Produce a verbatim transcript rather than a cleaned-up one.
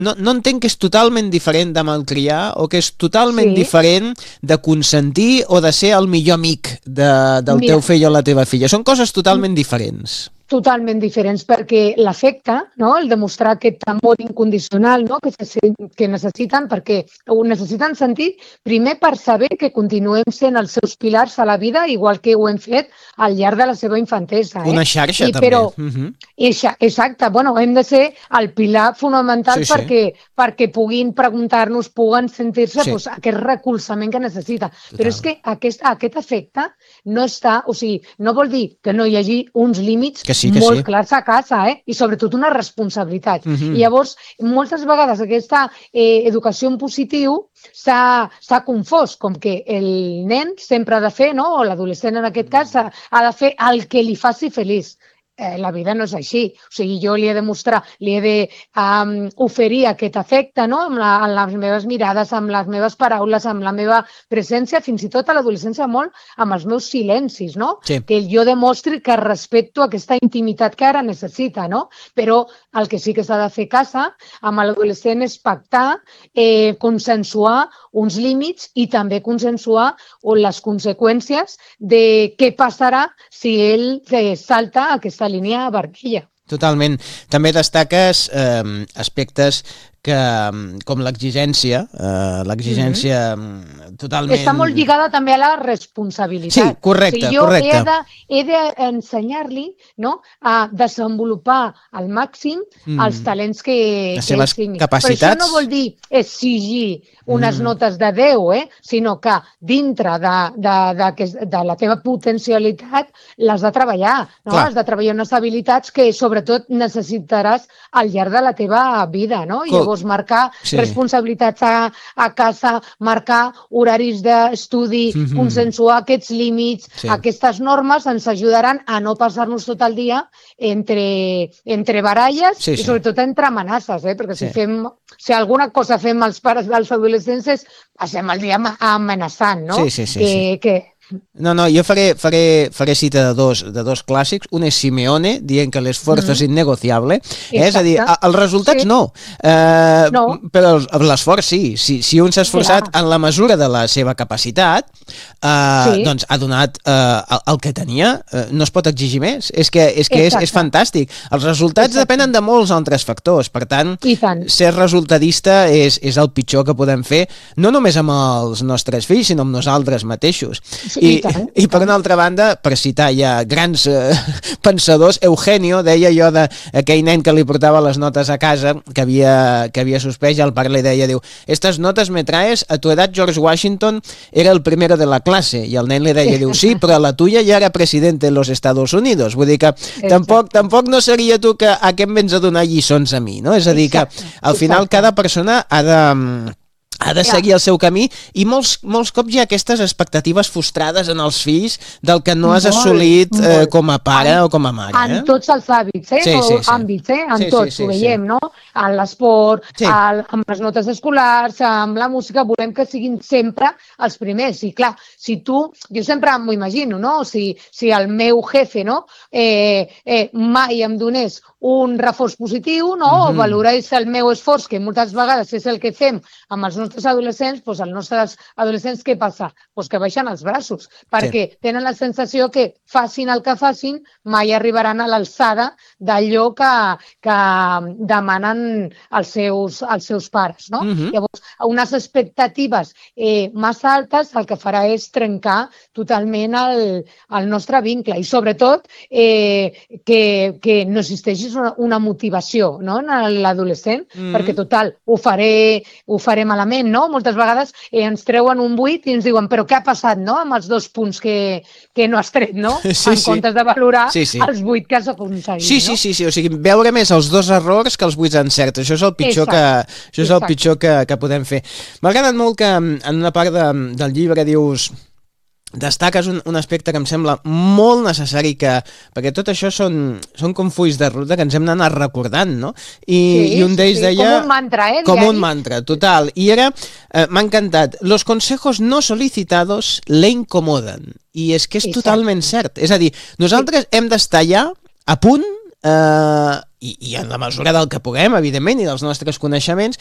no, no entenc que és totalment diferent de malcriar o que és totalment sí. diferent de consentir o de ser el millor amic de, del Mira, teu fill o la teva filla. Són coses totalment diferents. Totalment diferents, perquè l'afecte, no? El demostrar aquest amor incondicional, no? que, se, que necessiten, perquè ho necessiten sentir primer per saber que continuem sent els seus pilars a la vida, igual que ho hem fet al llarg de la seva infantesa. Eh? Una xarxa, I, també. Però, uh-huh. Exacte, bueno, hem de ser el pilar fonamental sí, perquè, sí. perquè puguin preguntar-nos, puguen sentir-se sí. pues, aquest recolzament que necessita. Total. Però és que aquest, aquest afecte no està, o sigui, no vol dir que no hi hagi uns límits que sí, que molt sí. clars a casa, eh? I sobretot una responsabilitat. Uh-huh. I llavors, moltes vegades aquesta eh, educació en positiu s'ha confós, com que el nen sempre ha de fer, no? O l'adolescent en aquest cas, ha, ha de fer el que li faci feliç. Eh, la vida no és així. O sigui, jo li he de mostrar, li he de um, oferir aquest afecte, no? Amb, la, amb les meves mirades, amb les meves paraules, amb la meva presència, fins i tot a l'adolescència molt amb els meus silencis, no? Sí. Que jo demostri que respecto aquesta intimitat que ara necessita, no? Però el que sí que s'ha de fer casa amb l'adolescent és pactar, eh, consensuar uns límits i també consensuar les conseqüències de què passarà si ell eh, salta aquesta línia vermella. Totalment. També destaques eh, aspectes que, com l'exigència, eh, l'exigència mm-hmm. totalment... Està molt lligada també a la responsabilitat. Sí, correcte, o sigui, jo correcte. he d'ensenyar-li de, no, a desenvolupar al màxim mm. els talents que... Les seves que capacitats. Però això no vol dir exigir unes mm. notes de deu, eh? Sinó que dintre de, de, de, de la teva potencialitat l'has de treballar. No? Has de treballar unes habilitats que sobretot necessitaràs al llarg de la teva vida, no? I llavors marcar sí. responsabilitats a, a casa, marcar horaris d'estudi, mm-hmm. consensuar aquests límits, sí. aquestes normes ens ajudaran a no passar-nos tot el dia entre, entre baralles sí, sí. i sobretot entre amenaces, eh? Perquè si, sí. fem, si alguna cosa fem els pares dels adolescents és passem el dia amenaçant, no? Sí, sí, sí. Que, sí. que, No, no, jo faré, faré, faré cita de dos, de dos clàssics. Un és Simeone, dient que l'esforç mm-hmm. és innegociable. Eh? És a dir, els resultats sí. no, eh, no, però l'esforç sí. Si, si un s'ha esforçat sí, en la mesura de la seva capacitat, eh, sí. doncs ha donat eh, el, el que tenia, eh, no es pot exigir més. És que és, que és, és fantàstic. Els resultats Exacte. depenen de molts altres factors. Per tant, tant. ser resultadista és, és el pitjor que podem fer, no només amb els nostres fills, sinó amb nosaltres mateixos. Sí. I, I, I per una altra banda, per citar ja grans eh, pensadors, Eugenio deia jo d'aquell nen que li portava les notes a casa, que havia, que havia suspès, i el pare li deia, diu, estas notas me traes, a tu edat George Washington era el primero de la clase, i el nen li deia, diu, sí, però la tuya ja era presidente de los Estados Unidos, vull dir que tampoc, tampoc no seria tu que a què em vens a donar lliçons a mi, no? És a dir que al final cada persona ha de... ha de seguir el seu camí i molts, molts cops hi ha aquestes expectatives frustrades en els fills del que no has molt, assolit eh, com a pare en, o com a mare. En eh? tots els hàbits, eh? Sí, sí, sí. àmbits, eh? En sí, tots, sí, sí, ho veiem, sí. no? En l'esport, sí. amb les notes escolars, amb la música, volem que siguin sempre els primers. I clar, si tu, jo sempre m'ho imagino, no? Si, si el meu jefe, no? Eh, eh, mai em donés un reforç positiu, no? Mm-hmm. O valorés el meu esforç, que moltes vegades és el que fem amb els nostres adolescents, doncs els nostres adolescents què passa? Doncs que baixen els braços, perquè sí. tenen la sensació que facin el que facin, mai arribaran a l'alçada d'allò que, que demanen els seus, els seus pares, no? Mm-hmm. Llavors, unes expectatives eh, massa altes el que farà és trencar totalment el, el nostre vincle i sobretot eh, que, que no existeixi una, una motivació, no? En l'adolescent, mm-hmm. perquè total, ho faré, ho faré malament, no? Moltes vegades eh, ens treuen un vuit i ens diuen però què ha passat, no? Amb els dos punts que, que no has tret, no? Sí, en sí. comptes de valorar sí, sí. els vuit que has aconseguit, sí, sí, no? Sí, sí, o sigui, veure més els dos errors que els vuit encerts. Això és el pitjor, que, això és el pitjor que, que podem fer. M'ha agradat molt que en una part de, del llibre dius... destaques un, un aspecte que em sembla molt necessari, que, perquè tot això són, són com fulls de ruta que ens hem d'anar recordant, no? I, sí, i un d'ells sí, deia... Com un mantra, eh? Com un mantra, total. I era, eh, m'ha encantat, los consejos no solicitados le incomodan. I és que és Exacte. totalment cert. És a dir, nosaltres sí. hem d'estar ja a punt eh, i, i en la mesura del que puguem, evidentment, i dels nostres coneixements,